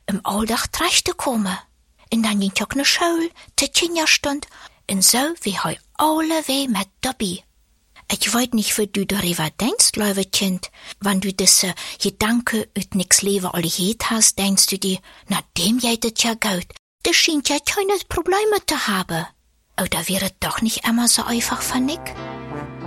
im Alltag terecht te komen. En dan ging je ook naar school, te Kinderstund, en so wie hij alle weh met dabei. Ich weet nicht, wie du darüber denkst, liebe Kind. Wenn du diese Gedanken uit nix Leben alle gehört hast, denkst du dir, na dem geht es ja gut. Das scheint ja keine Probleme zu haben. Oder wäre es doch nicht immer so einfach für Nick?